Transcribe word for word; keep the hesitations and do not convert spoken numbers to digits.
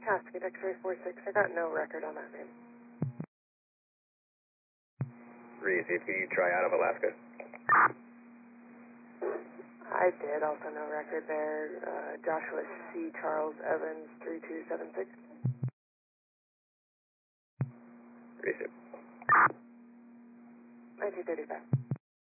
Cascade X-ray four six, I got no record on that name. Receive, can you try out of Alaska? I did, also no record there. Uh, Joshua C. Charles Evans, three two seven six. Receive. nineteen thirty-five.